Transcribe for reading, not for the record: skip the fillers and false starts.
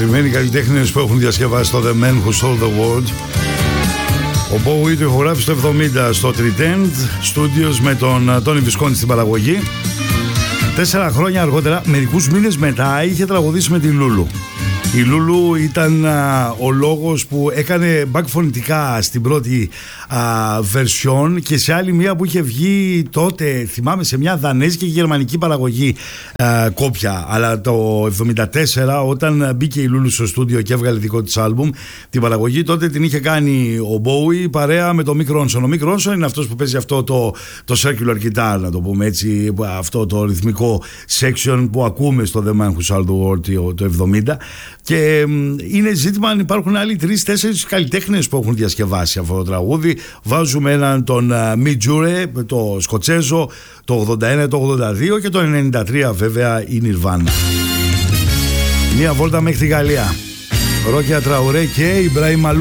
Συγκεκριμένοι καλλιτέχνες που έχουν διασκευάσει το The Man Who Sold the World. Ο Bowie το ηχογράφησε το 70 στο Trident Studios με τον Τόνι Βισκόνη στην παραγωγή. 4 χρόνια αργότερα, μερικούς μήνες μετά, είχε τραγουδήσει με τη Λούλου. Η Λούλου ήταν ο λόγος που έκανε back φωνητικά στην πρώτη version και σε άλλη μία που είχε βγει τότε, θυμάμαι, σε μια δανέζικη και γερμανική παραγωγή κόπια. Αλλά το 74, όταν μπήκε η Λούλου στο στούντιο και έβγαλε δικό της άλμπουμ, την παραγωγή τότε την είχε κάνει ο Bowie παρέα με τον Mick Ronson. Ο Mick Ronson είναι αυτός που παίζει αυτό το circular guitar, να το πούμε έτσι, αυτό το ρυθμικό section που ακούμε στο The Man Who Sold the World το 70. Και είναι ζήτημα αν υπάρχουν άλλοι 3-4 καλλιτέχνες που έχουν διασκευάσει αυτό το τραγούδι. Βάζουμε έναν τον Midjoure, το Σκοτσέζο, το 81, το 82 και το 93 βέβαια η Nirvana. Μία βόλτα μέχρι τη Γαλλία. Ρόκια Τραουρέ και Ιμπραήμ Μαλούμ.